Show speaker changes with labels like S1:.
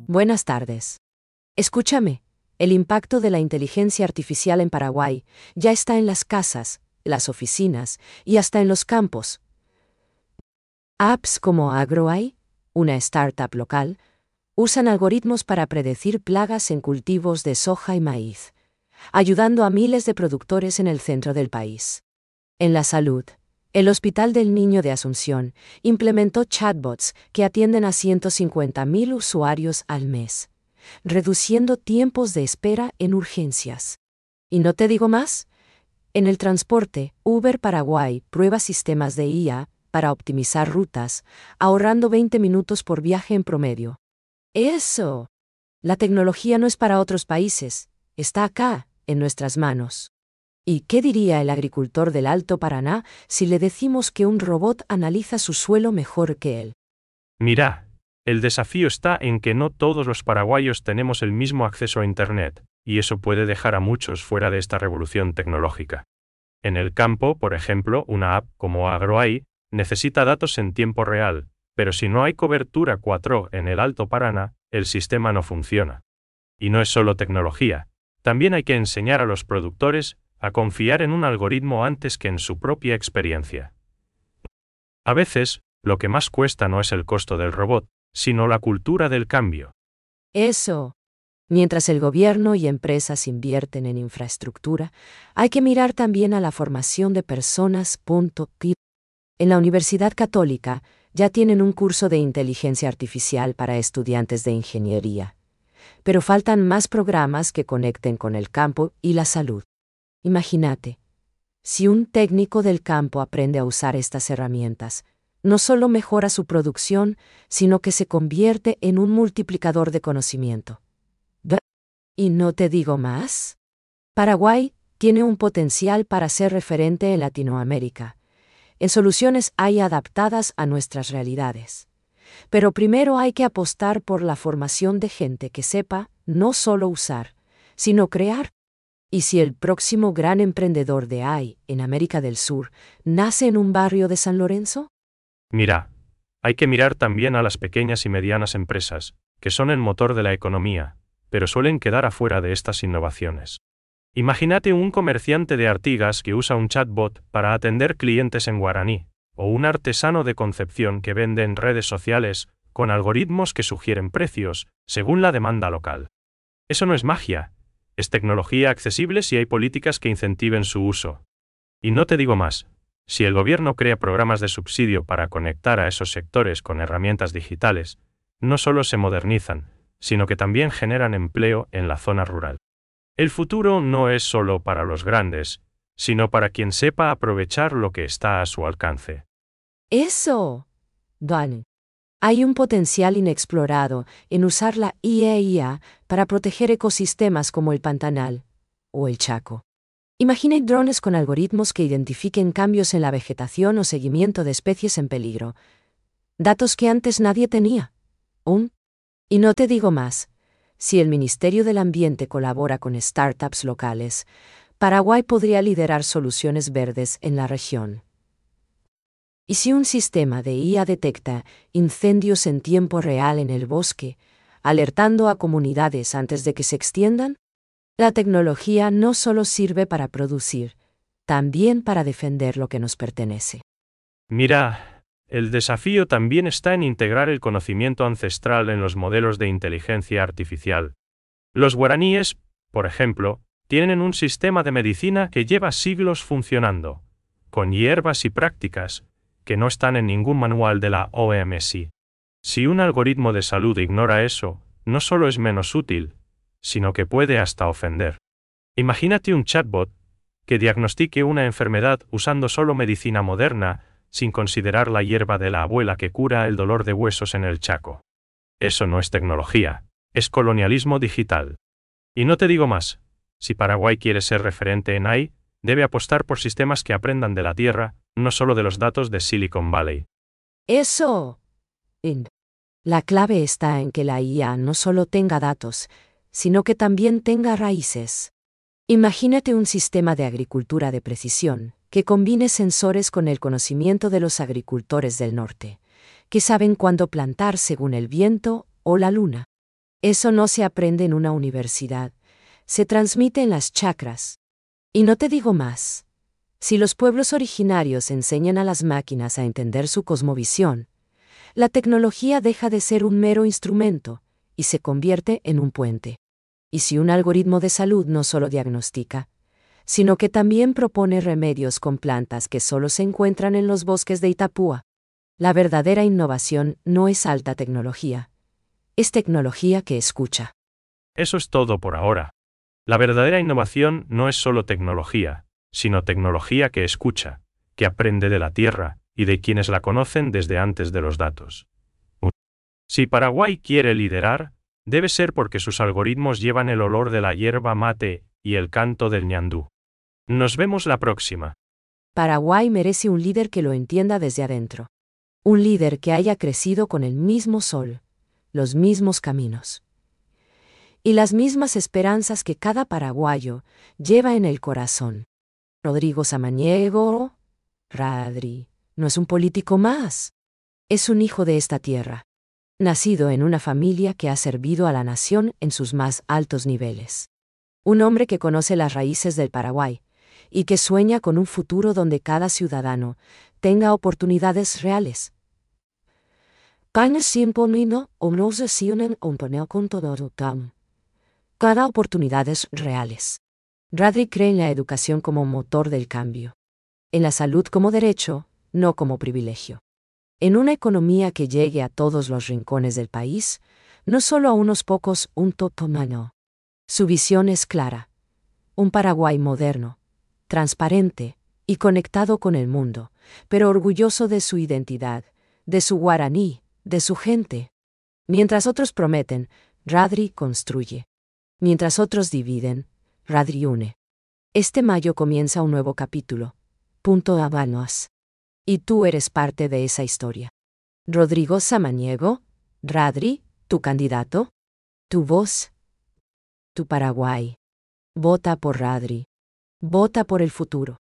S1: Buenas tardes. Escúchame, el impacto de la inteligencia artificial en Paraguay ya está en las casas, las oficinas y hasta en los campos. Apps como AgroAI, una startup local, usan algoritmos para predecir plagas en cultivos de soja y maíz, ayudando a miles de productores en el centro del país. En la salud, el Hospital del Niño de Asunción implementó chatbots que atienden a 150.000 usuarios al mes, reduciendo tiempos de espera en urgencias. Y no te digo más, en el transporte, Uber Paraguay prueba sistemas de IA para optimizar rutas, ahorrando 20 minutos por viaje en promedio. ¡Eso! La tecnología no es para otros países, está acá, en nuestras manos. ¿Y qué diría el agricultor del Alto Paraná si le decimos que un robot analiza su suelo mejor que él?
S2: Mira, el desafío está en que no todos los paraguayos tenemos el mismo acceso a Internet, y eso puede dejar a muchos fuera de esta revolución tecnológica. En el campo, por ejemplo, una app como AgroAI necesita datos en tiempo real, pero si no hay cobertura 4G en el Alto Paraná, el sistema no funciona. Y no es solo tecnología, también hay que enseñar a los productores a confiar en un algoritmo antes que en su propia experiencia. A veces, lo que más cuesta no es el costo del robot, sino la cultura del cambio.
S1: Eso. Mientras el gobierno y empresas invierten en infraestructura, hay que mirar también a la formación de personas. En la Universidad Católica ya tienen un curso de inteligencia artificial para estudiantes de ingeniería, pero faltan más programas que conecten con el campo y la salud. Imagínate, si un técnico del campo aprende a usar estas herramientas, no solo mejora su producción, sino que se convierte en un multiplicador de conocimiento. ¿Y no te digo más? Paraguay tiene un potencial para ser referente en Latinoamérica, en soluciones AI adaptadas a nuestras realidades. Pero primero hay que apostar por la formación de gente que sepa no solo usar, sino crear. ¿Y si el próximo gran emprendedor de AI en América del Sur nace en un barrio de San Lorenzo?
S2: Mira, hay que mirar también a las pequeñas y medianas empresas, que son el motor de la economía, pero suelen quedar afuera de estas innovaciones. Imagínate un comerciante de Artigas que usa un chatbot para atender clientes en guaraní, o un artesano de Concepción que vende en redes sociales con algoritmos que sugieren precios según la demanda local. Eso no es magia, es tecnología accesible si hay políticas que incentiven su uso. Y no te digo más, si el gobierno crea programas de subsidio para conectar a esos sectores con herramientas digitales, no solo se modernizan, sino que también generan empleo en la zona rural. El futuro no es solo para los grandes, sino para quien sepa aprovechar lo que está a su alcance.
S1: ¡Eso! Dani. Hay un potencial inexplorado en usar la IA para proteger ecosistemas como el Pantanal o el Chaco. Imagine drones con algoritmos que identifiquen cambios en la vegetación o seguimiento de especies en peligro. Datos que antes nadie tenía. Y no te digo más, si el Ministerio del Ambiente colabora con startups locales, Paraguay podría liderar soluciones verdes en la región. ¿Y si un sistema de IA detecta incendios en tiempo real en el bosque, alertando a comunidades antes de que se extiendan? La tecnología no solo sirve para producir, también para defender lo que nos pertenece.
S2: Mira, el desafío también está en integrar el conocimiento ancestral en los modelos de inteligencia artificial. Los guaraníes, por ejemplo, tienen un sistema de medicina que lleva siglos funcionando, con hierbas y prácticas que no están en ningún manual de la OMS. Si un algoritmo de salud ignora eso, no solo es menos útil, sino que puede hasta ofender. Imagínate un chatbot que diagnostique una enfermedad usando solo medicina moderna, sin considerar la hierba de la abuela que cura el dolor de huesos en el Chaco. Eso no es tecnología, es colonialismo digital. Y no te digo más, si Paraguay quiere ser referente en AI, debe apostar por sistemas que aprendan de la tierra, no solo de los datos de Silicon Valley.
S1: ¡Eso! La clave está en que la IA no solo tenga datos, sino que también tenga raíces. Imagínate un sistema de agricultura de precisión que combine sensores con el conocimiento de los agricultores del norte, que saben cuándo plantar según el viento o la luna. Eso no se aprende en una universidad, se transmite en las chakras. Y no te digo más. Si los pueblos originarios enseñan a las máquinas a entender su cosmovisión, la tecnología deja de ser un mero instrumento y se convierte en un puente. Y si un algoritmo de salud no solo diagnostica, sino que también propone remedios con plantas que solo se encuentran en los bosques de Itapúa, la verdadera innovación no es alta tecnología, es tecnología que escucha.
S2: Eso es todo por ahora. La verdadera innovación no es solo tecnología, sino tecnología que escucha, que aprende de la Tierra y de quienes la conocen desde antes de los datos. Si Paraguay quiere liderar, debe ser porque sus algoritmos llevan el olor de la hierba mate y el canto del ñandú. Nos vemos la próxima.
S1: Paraguay merece un líder que lo entienda desde adentro. Un líder que haya crecido con el mismo sol, los mismos caminos y las mismas esperanzas que cada paraguayo lleva en el corazón. Rodrigo Samaniego, Radri, no es un político más. Es un hijo de esta tierra, nacido en una familia que ha servido a la nación en sus más altos niveles. Un hombre que conoce las raíces del Paraguay y que sueña con un futuro donde cada ciudadano tenga oportunidades reales. Cada oportunidades reales. Radri cree en la educación como motor del cambio. En la salud como derecho, no como privilegio. En una economía que llegue a todos los rincones del país, no solo a unos pocos, un totomano. Su visión es clara. Un Paraguay moderno, transparente y conectado con el mundo, pero orgulloso de su identidad, de su guaraní, de su gente. Mientras otros prometen, Radri construye. Mientras otros dividen, Radri une. Este mayo comienza un nuevo capítulo. Punto Habanos. Y tú eres parte de esa historia. Rodrigo Samaniego, Radri, tu candidato, tu voz, tu Paraguay. Vota por Radri. Vota por el futuro.